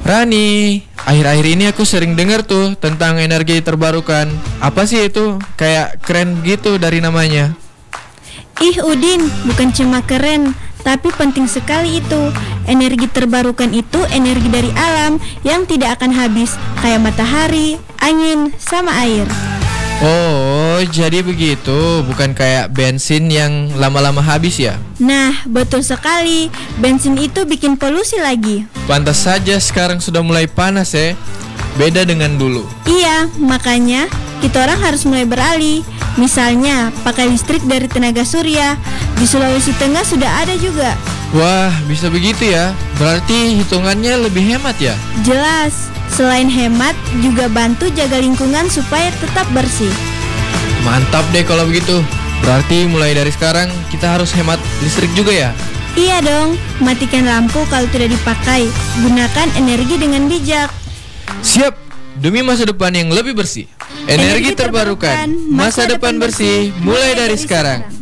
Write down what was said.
Rani, akhir-akhir ini aku sering dengar tuh tentang energi terbarukan. Apa sih itu? Kayak keren gitu dari namanya. Ih Udin, bukan cuma keren, tapi penting sekali itu. Energi terbarukan itu energi dari alam yang tidak akan habis, kayak matahari, angin, sama air. Oh, jadi begitu. Bukan kayak bensin yang lama-lama habis ya? Nah, betul sekali. Bensin itu bikin polusi lagi. Pantas saja sekarang sudah mulai panas ya. Beda dengan dulu. Iya, makanya kita orang harus mulai beralih. Misalnya, pakai listrik dari tenaga surya. Di Sulawesi Tengah sudah ada juga. Wah, bisa begitu ya. Berarti hitungannya lebih hemat ya? Jelas, selain hemat, juga bantu jaga lingkungan supaya tetap bersih. Mantap deh kalau begitu. Berarti mulai dari sekarang kita harus hemat listrik juga ya? Iya dong, matikan lampu kalau tidak dipakai. Gunakan energi dengan bijak. Siap, demi masa depan yang lebih bersih. Energi terbarukan, masa depan bersih mulai dari sekarang.